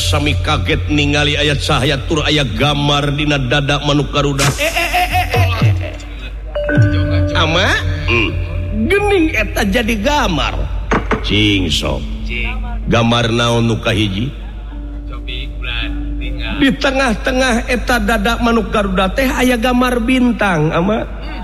sami kaget ningali ayat cahaya tur aya gambar dina dada manuk Garuda. Ama gening eta jadi gambar. Cing sok. Gambar naon nu kahiji? Di tengah-tengah eta dada manuk Garuda teh aya gambar bintang ama.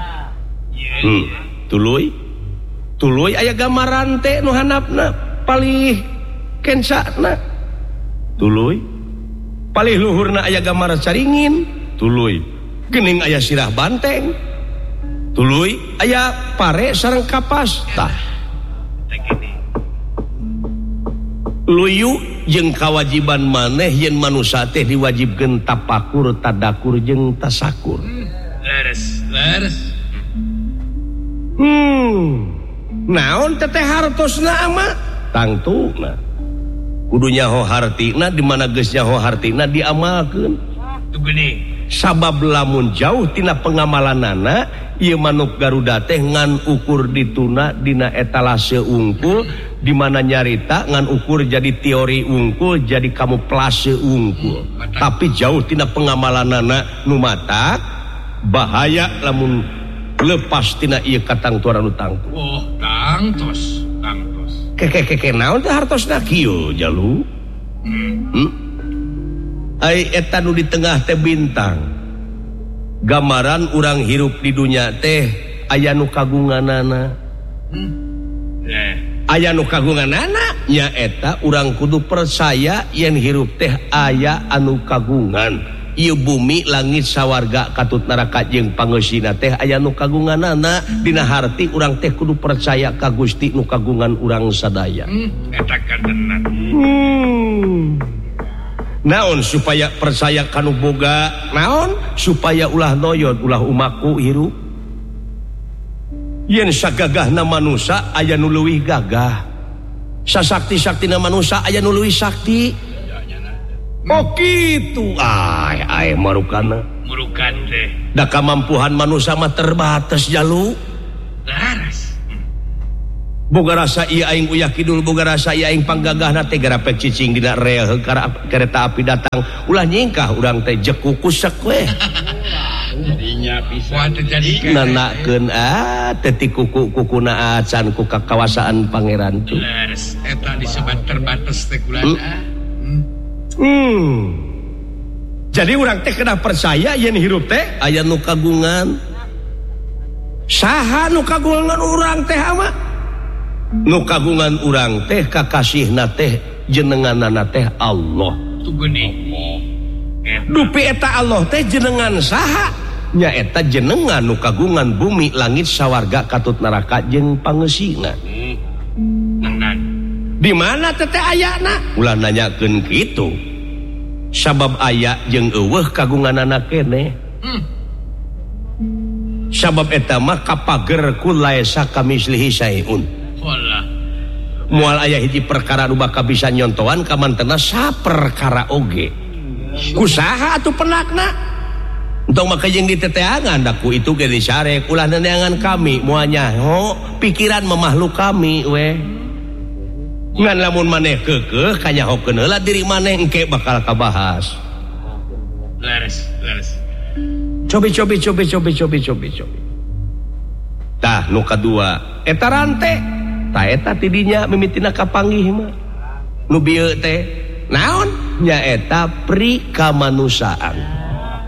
Tuluy aya gambar rante nu handapna palih kensana. Tuluy palih luhurna aya gambar caringin. Tuluy geuning aya sirah banteng. Tuluy aya pare sareng kapas. Tah luyu jeung kawajiban maneh yen manusia teh diwajibkeun tapakur, tadakur jeung tasakur. Leres. Naon teteh hartosna ama? Tangtuna. Kudu nyaho hartina di mana geus nyaho hartina diamalkeun. Tu geuning. Sabab lamun jauh tina pengamalanana ieu manuk Garuda teh ngan ukur dituna dina etalase unggul di mana nyarita ngan ukur jadi teori unggul jadi kamuflase unggul. Tapi jauh tina pengamalanana nu matak bahaya lamun lepas tina ieu katangturan nu tangtu. Oh, tangtos. Keke naon teh hartosna kieu jalu? Ai eta nu di tengah teh bintang. Gambaran urang hirup di dunya teh aya nu kagunganana. Aya nu kagunganana nya eta urang kudu percaya yen hirup teh aya anu kagungan. Ieu bumi langit sawarga katut neraka jeung pangeusina teh aya nu kagunganana dina harti urang teh kudu percaya ka Gusti nu kagungan urang sadaya. Eta kadenan. Naon supaya percaya kanu boga? Naon supaya ulah noyod ulah umaku hirup. Yen sagagahna manusia aya nu leuwih gagah. Sasakti-saktina manusia aya nu leuwih sakti. Oh gitu. Ai marukana. Murukan teh. Da kamampuhan manusia mah terbatas jalu. Laras. Boga rasa ieu aing uyah kidul, boga rasa ieu aing panggagahna teh garapek cicing dina rel kereta api datang. Ulah nyingkah urang teh jek kukusek we. Jadinya bisa terjadi nanakeun teh ti kuku-kukuna acan ku kakawasaan pangeran tu. Laras eta disebut terbatas teh kulana. Jadi urang teh kena percaya yen hirup teh aya nu kagungan. Saha nu kagungan urang teh ama? Nu kagungan urang teh kakasihna teh jenenganna teh Allah. Tu geuning. Dupi eta Allah teh jenengan saha? Nya eta jenengan nu kagungan bumi langit sawarga katut neraka jeung pangeusina. Di mana teteh ayana? Ulah nanyakeun kitu. Sabab aya jeung eueuh kagunganana keneh. Sabab eta mah kapager kul laesa kamislihi saeun. Wallah. Moal aya hiji perkara nu bakal bisa nyontohan ka mantena saperkara oge. Kusaha atuh penakna? Entong maka jeung diteteangan daku itu ge disarek ulah neneangan kami moal nyaho pikiran makhluk kami we. Ngan lamun maneh keukeuh kanyahokeun heula diri maneh engke bakal kabahas. Laras. Cobi. Tah nu kadua eta rante. Tah eta tidinya mimitina kapanggih mah. Nu bieu teh naon? Nya eta pri kamanusaan.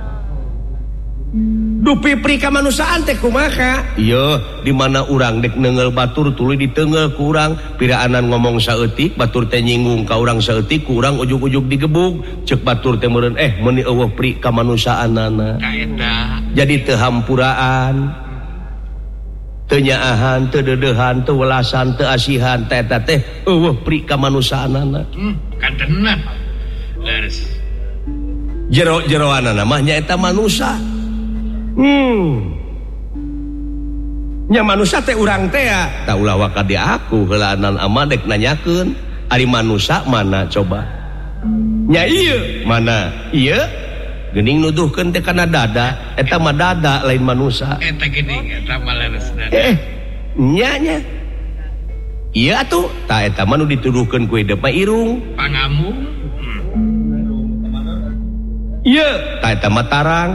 Dupi pri kamanusaan teh kumaha? Ieu di mana urang dek neungeul batur tuluy diteungeul ku urang, piraanan ngomong saeutik batur teh nyinggung ka urang saeutik ku urang ujug-ujug digebug, ceuk batur teh meureun meuni eueuh pri kamanusaanana. Kaeta. Jadi teu hampuraan. Teu nyaahan, teu deudeuhan, teu welasan, teu asihan, teh eta teh eueuh pri kamanusaanana. Kadenan. Laras. Jero-jeroanana mah nya eta manusia. Nya manusia teh urang teh ta ulah waka di aku heulaanan amadek nanyakeun ari manusia mana coba nya ieu mana ieu geuning nuduhkeun teh kana dada eta mah dada lain manusia eta geuning eta mah laras dada nya ieu atuh ta eta mah nu dituduhkeun ku hideuk mah irung pangamu Tarang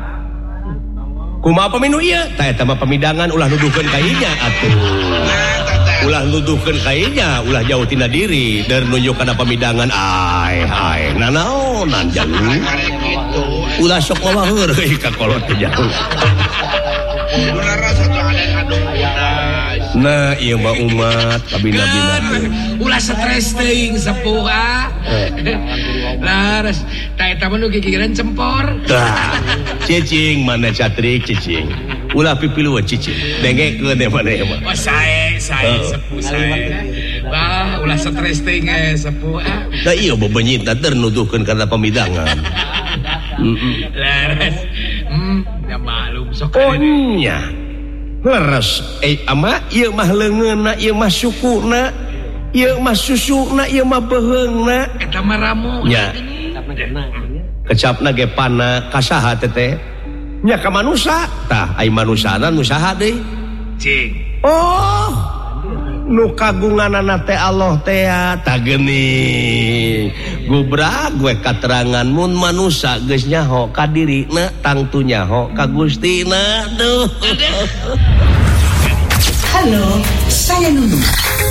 kuma peminu pemidangan ulah nuduhkan kayaknya atau ulah nuduhkan kayaknya ulah jauh tina diri dan nunjukkan pemidangan ulah sok nah iya mbak umat ulah stres teuing sepuh laras eta mah nu gigiran cempor cicing mana catrik cicing ulah pipiluan cicing dengekeun teh mana mah sae sepuh sae bah ulah stres teuing sepuh da ieu bebenyitna teh nuduhkeun karena pemidangan laras ya malum sok nya leres ama ieu mah leungeunna ieu mah sukuna ieu mah susuna ieu mah beheungna eta mah ramu nya kecapna ge panna ka saha teh nya ka manusa tah ai manusana nu saha deui cing oh nu kagunganana teh Allah teh tah geuning gubrak gue katerangan mun manusa geus nyaho ka dirina tangtu nyaho ka Gustina tuh halo saya Nunu